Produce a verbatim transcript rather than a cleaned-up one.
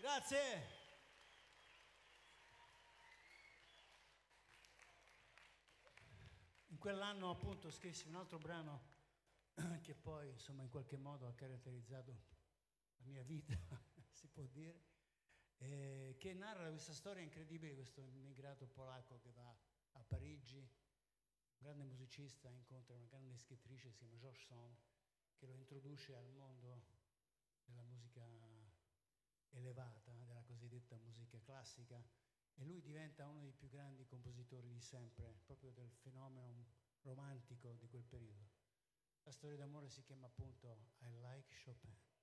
Grazie. In quell'anno appunto scrissi un altro brano che poi insomma in qualche modo ha caratterizzato la mia vita, si può dire, eh, che narra questa storia incredibile di questo immigrato polacco che va a Parigi, un grande musicista, incontra una grande scrittrice, si chiama George Sand, che lo introduce al mondo della musica elevata, della cosiddetta musica classica, e lui diventa uno dei più grandi compositori di sempre, proprio del fenomeno romantico di quel periodo. La storia d'amore si chiama appunto I Like Chopin.